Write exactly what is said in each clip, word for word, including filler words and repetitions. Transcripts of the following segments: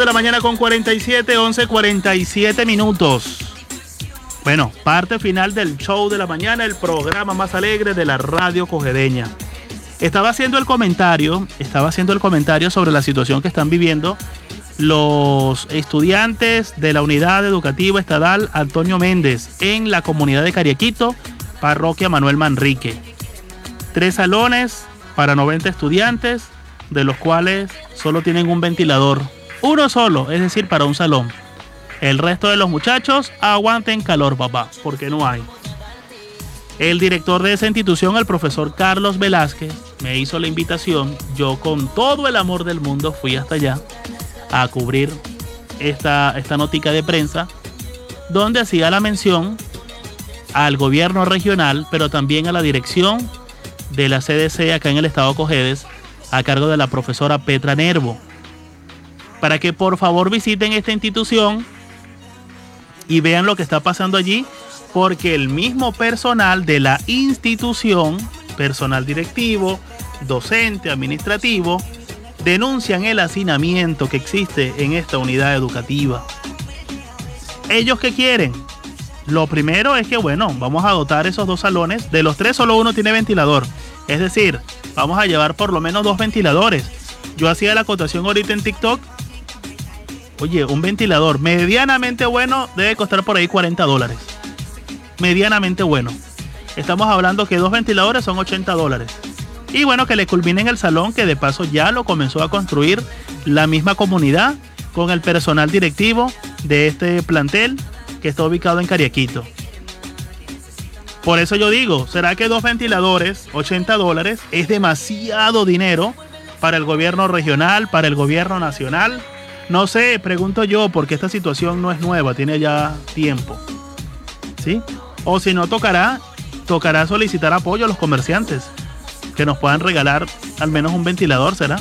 De la mañana con cuarenta y siete, once cuarenta y siete minutos. Bueno, parte final del show de la mañana, el programa más alegre de la radio cojedeña. Estaba haciendo el comentario, estaba haciendo el comentario sobre la situación que están viviendo los estudiantes de la Unidad Educativa Estatal Antonio Méndez en la comunidad de Cariaquito, parroquia Manuel Manrique. Tres salones para noventa estudiantes, de los cuales solo tienen un ventilador. Uno solo, es decir, para un salón. El resto de los muchachos aguanten calor, papá, porque no hay. El director de esa institución, el profesor Carlos Velázquez, me hizo la invitación. Yo con todo el amor del mundo fui hasta allá a cubrir esta, esta notica de prensa, donde hacía la mención al gobierno regional, pero también a la dirección de la C D C acá en el estado Cojedes, a cargo de la profesora Petra Nervo, para que por favor visiten esta institución y vean lo que está pasando allí, porque el mismo personal de la institución, personal directivo, docente, administrativo, denuncian el hacinamiento que existe en esta unidad educativa. ¿Ellos qué quieren? Lo primero es que, bueno, vamos a dotar esos dos salones. De los tres, solo uno tiene ventilador. Es decir, vamos a llevar por lo menos dos ventiladores. Yo hacía la acotación ahorita en TikTok. Oye, un ventilador medianamente bueno debe costar por ahí cuarenta dólares. Medianamente bueno. Estamos hablando que dos ventiladores son ochenta dólares. Y bueno, que le culminen el salón, que de paso ya lo comenzó a construir la misma comunidad con el personal directivo de este plantel que está ubicado en Cariaquito. Por eso yo digo, ¿será que dos ventiladores, ochenta dólares, es demasiado dinero para el gobierno regional, para el gobierno nacional? No sé, pregunto yo, porque esta situación no es nueva, tiene ya tiempo. ¿Sí? O si no, tocará, tocará solicitar apoyo a los comerciantes que nos puedan regalar al menos un ventilador, ¿será?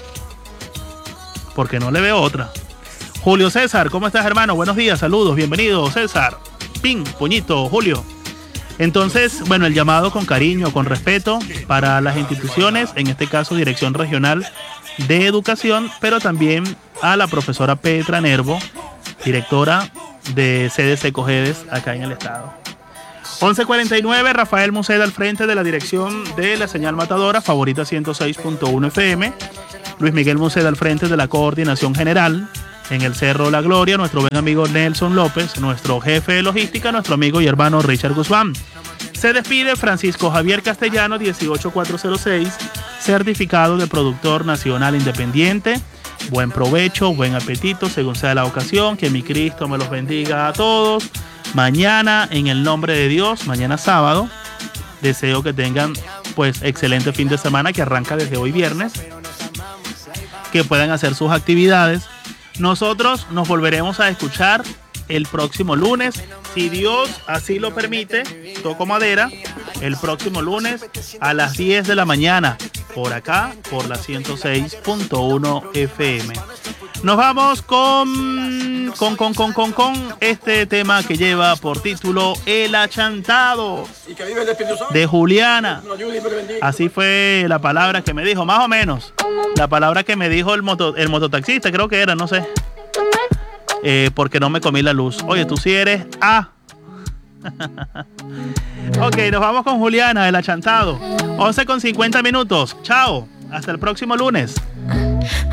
Porque no le veo otra. Julio César, ¿cómo estás, hermano? Buenos días, saludos, bienvenido, César. Pin, puñito, Julio. Entonces, bueno, el llamado con cariño, con respeto para las instituciones, en este caso Dirección Regional de Educación, pero también a la profesora Petra Nervo, directora de C D C Cojedes acá en el estado. once cuarenta y nueve, Rafael Muceda al frente de la dirección de la señal matadora, favorita ciento seis punto uno F M. Luis Miguel Muceda al frente de la coordinación general en el Cerro La Gloria, nuestro buen amigo Nelson López, nuestro jefe de logística, nuestro amigo y hermano Richard Guzmán. Se despide Francisco Javier Castellano, dieciocho mil cuatrocientos seis, certificado de productor nacional independiente. Buen provecho, buen apetito, según sea la ocasión. Que mi Cristo me los bendiga a todos. Mañana, en el nombre de Dios, mañana sábado, deseo que tengan pues excelente fin de semana que arranca desde hoy viernes, que puedan hacer sus actividades. Nosotros nos volveremos a escuchar el próximo lunes, si Dios así lo permite, toco madera, el próximo lunes a las diez de la mañana, por acá, por la ciento seis punto uno F M. Nos vamos con, con, con, con, con, con este tema que lleva por título El Achantado, de Juliana. Así fue la palabra que me dijo, más o menos, la palabra que me dijo el, moto, el mototaxista, creo que era, no sé. Eh, porque no me comí la luz. Oye, tú sí eres A. Ok, nos vamos con Juliana, El Achantado. once con cincuenta minutos. Chao. Hasta el próximo lunes.